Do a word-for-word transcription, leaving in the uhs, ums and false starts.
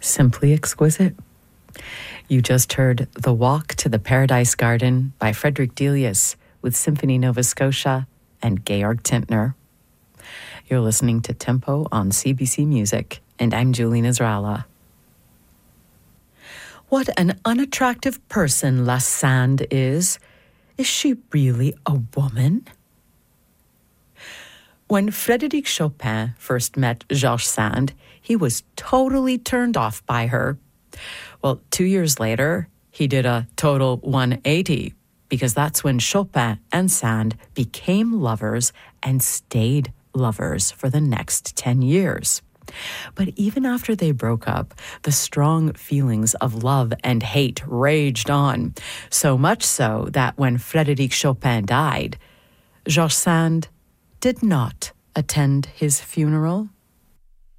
simply exquisite. You just heard The Walk to the Paradise Garden by Frederick Delius with Symphony Nova Scotia and Georg Tintner. You're listening to Tempo on C B C Music, and I'm Julie Nazrala. What an unattractive person La Sand is. Is she really a woman? When Frédéric Chopin first met Georges Sand, he was totally turned off by her. Well, two years later, he did a total one eighty, because that's when Chopin and Sand became lovers and stayed lovers for the next ten years. But even after they broke up, the strong feelings of love and hate raged on, so much so that when Frédéric Chopin died, Georges Sand did not attend his funeral.